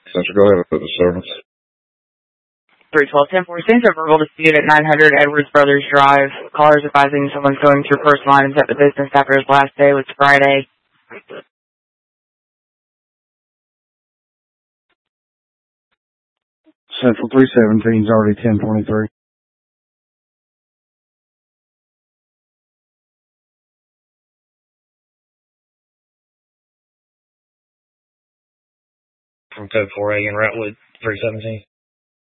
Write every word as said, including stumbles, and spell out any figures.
Central, go ahead with the service. three twelve ten four Center, verbal dispute at nine hundred Edwards Brothers Drive. Callers advising someone's going through personal items at the business after his last day was Friday. Central three seventeen is already ten twenty-three. From code four A in Ratwood, three seventeen.